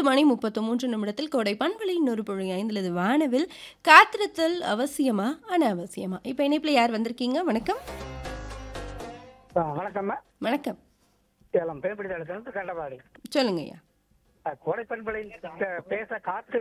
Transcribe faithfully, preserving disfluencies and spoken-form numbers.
மணி முப்பத்து மூன்று நிமிடத்தில் கோடை பண்பலை நூறு புள்ளி ஐந்துல இது வானவில் காத்திருத்தல் அவசியமா அனாவசியமா? இப்ப இணைப்புல யார் வந்திருக்கீங்க? வணக்கம். ஆ, வணக்கம்மா. வணக்கம். சேலம் பேப்பிடி தளத்திலிருந்து கண்டபாடி. சொல்லுங்க ஐயா. கோடை பண்பலை பேச காத்து